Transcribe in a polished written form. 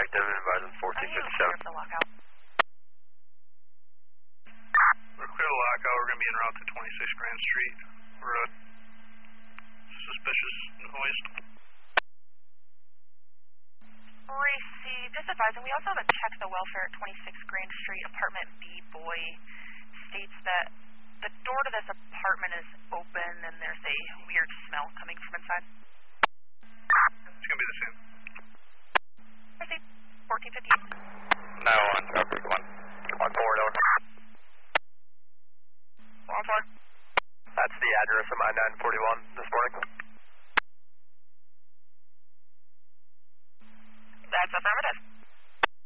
active, advising 1457. We're clear to lockout, we're going to be en route to 26 Grand Street. We're suspicious noise. Received. Just advising, we also have a check the welfare at 26 Grand Street, apartment B. Boy states that the door to this apartment is open and there's a weird smell coming from inside. It's going to be the same. Received. 1458. 901, traffic 1 forward, over. 1-4. That's the address of my 941 this morning. That's affirmative.